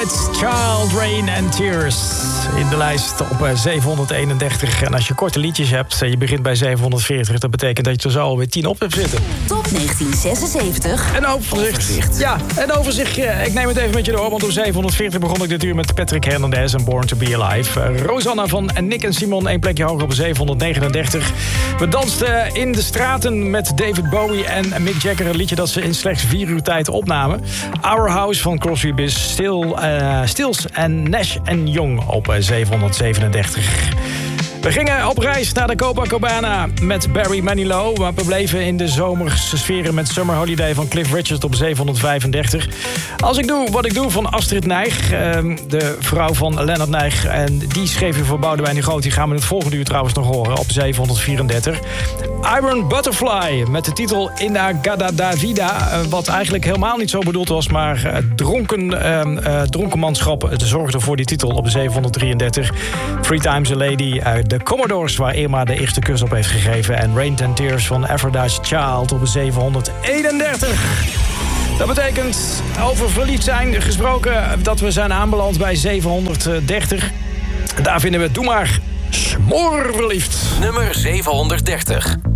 Aphrodite's Child, Rain and Tears. In de lijst op 731. En als je korte liedjes hebt, je begint bij 740... dat betekent dat je er zo alweer 10 op hebt zitten. Top 1976. Een overzicht. Ja, een overzicht. Ik neem het even met je door, want op 740 begon ik dit uur met Patrick Hernandez en Born to Be Alive. Rosanna van Nick en Simon, 1 plekje hoger op 739. We dansten in de straten met David Bowie en Mick Jagger. Een liedje dat ze in slechts 4 uur tijd opnamen. Our House van Crosby, Stills en Nash & Young op 737. We gingen op reis naar de Copacabana met Barry Manilow. Maar we bleven in de zomerse sferen met Summer Holiday van Cliff Richard op 735. Als ik doe wat ik doe van Astrid Nijg, de vrouw van Leonard Nijg. En die schreef je voor Boudewijn de Groot. Die gaan we in het volgende uur trouwens nog horen op 734. Iron Butterfly met de titel Inagada Vida. Wat eigenlijk helemaal niet zo bedoeld was, maar dronkenmanschap zorgde voor die titel op 733. Three Times a Lady uit de Commodores, waar Irma de eerste kus op heeft gegeven. En Rain and Tears van Aphrodite's Child op 731. Dat betekent, over verliefd zijn gesproken, dat we zijn aanbeland bij 730. Daar vinden we Doe maar smoorverliefd. Nummer 730.